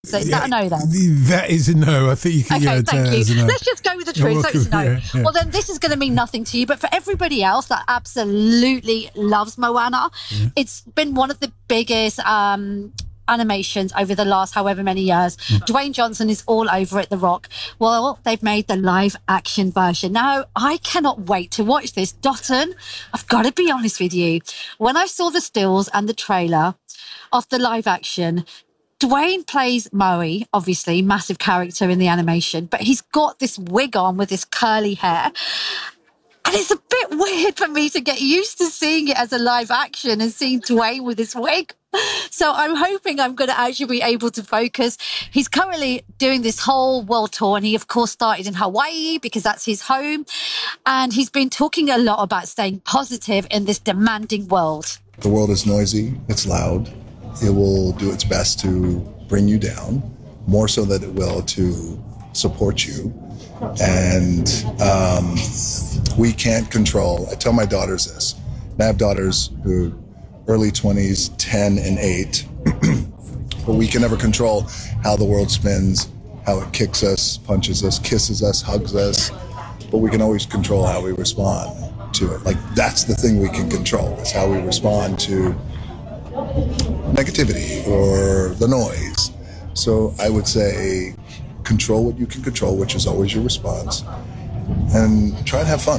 So is that a no then? That is a no. I think you can. Okay, thank you. No. Let's just go with the truth. So it's a no. Yeah. Well, then this is going to mean nothing to you. But for everybody else that absolutely loves Moana, it's been one of the biggest animations over the last however many years. Dwayne Johnson is all over it, The Rock. Well, they've made the live action version. Now, I cannot wait to watch this. Dotun, I've got to be honest with you. When I saw the stills and the trailer of the live action, Dwayne plays Maui, obviously, massive character in the animation, but he's got this wig on with this curly hair. And it's a bit weird for me to get used to seeing it as a live action and seeing Dwayne with this wig. So I'm hoping I'm going to actually be able to focus. He's currently doing this whole world tour, and he, of course, started in Hawaii because that's his home. And he's been talking a lot about staying positive in this demanding world. The world is noisy. It's loud. It will do its best to bring you down, more so than it will to support you. And we can't control. I tell my daughters this. And I have daughters who early 20s, 10 and 8. But we can never control how the world spins, how it kicks us, punches us, kisses us, hugs us. But we can always control how we respond to it. Like, that's the thing we can control, is how we respond to negativity or the noise. So I would say control what you can control, which is always your response, and try and have fun.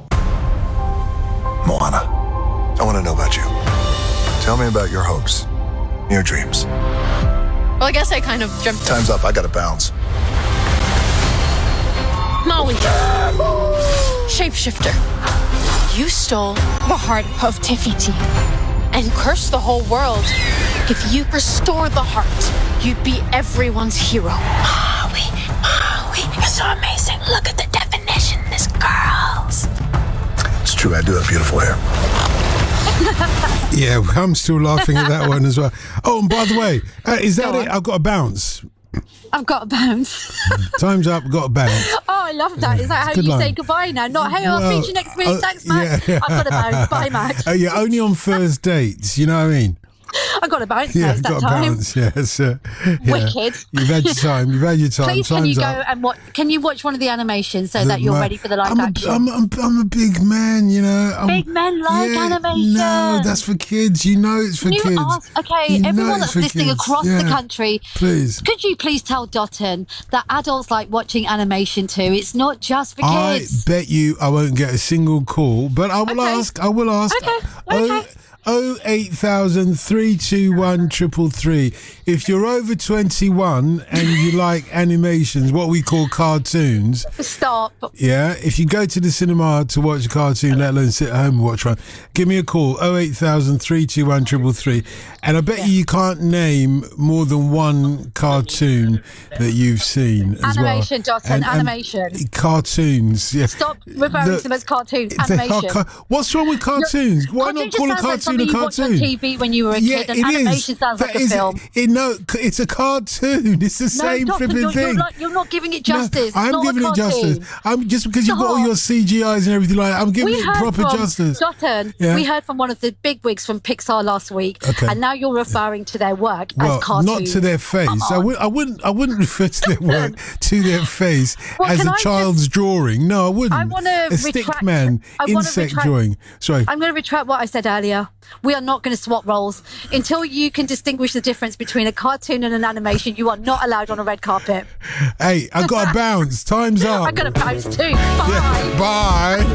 Moana, I want to know about you. Tell me about your hopes, your dreams. Well, I guess I kind of dreamt. Time's up. I gotta bounce. Maui, shapeshifter, you stole the heart of Te Fiti and cursed the whole world. If you restore the heart, you'd be everyone's hero. Maui, you're so amazing. Look at the definition, this girl's. It's true, I do have beautiful hair. Yeah, I'm still laughing at that one as well. Oh, and by the way, is that it? I've got to bounce. I've got to bounce. Time's up, got to bounce. Oh, I love that. Is that how you say goodbye now? Not, hey, I'll speak to you next week. Thanks, Max. Yeah. I've got to bounce. Bye, Max. Yeah, only on first dates, you know what I mean? I've got to bounce Yeah, next that got to time. bounce, yes. Yeah. Wicked. You've had your time. Please, can you Time's go up. and can you watch one of the animations so that you're ready for the live action? I'm a big man, you know. Big men like animation. No, that's for kids. You know it's for kids. Okay, You everyone know that's it's for listening kids. across Yeah. the country, Please. could you please tell Dotun that adults like watching animation too? It's not just for kids. I bet you I won't get a single call, but I will ask. I will ask. Okay. 08000 321 333. If you're over 21 and you like animations, what we call cartoons. Stop. Yeah, if you go to the cinema to watch a cartoon, let alone sit at home and watch one, give me a call, 08000 321 333. And I bet you can't name more than one cartoon that you've seen as Animation, well. Dotun, animation. Cartoons, yeah. Stop referring to them as cartoons. Animation. What's wrong with cartoons? Why not call a cartoon a you watched on cartoon? TV when you were a kid, and animation sounds like a film. No, it's a cartoon. It's the same flipping thing. You're not giving it justice. No, I'm not giving a it cartoon. justice. I'm just because you've got all your CGIs and everything like that. I'm giving it proper justice. Dotun, we heard from one of the bigwigs from Pixar last week, and now you're referring to their work as cartoons. Not to their face. I wouldn't refer to their work to their face as a child's drawing. No, I wouldn't. I want to stick man insect drawing. Sorry. I'm going to retract what I said earlier. We are not going to swap roles until you can distinguish the difference between a cartoon and an animation. You are not allowed on a red carpet. Hey, I got to bounce. Time's up. I got to bounce too. Bye. Yeah, bye.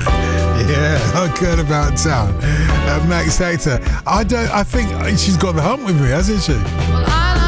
Yeah, I'm good about town. Max Hector. I think she's got the hump with me, hasn't she? Well,